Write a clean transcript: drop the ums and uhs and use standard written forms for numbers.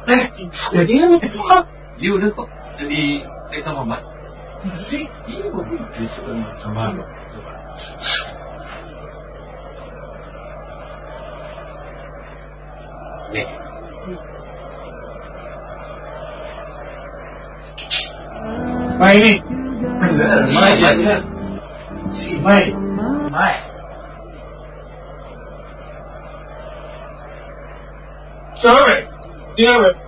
Jadi ini suka. Dia udah kok jadi sama Mat. Sih, Iya, kok dia suka sama lo. Nih. Mai ini. Iya. Si Mai. Sorry. Dia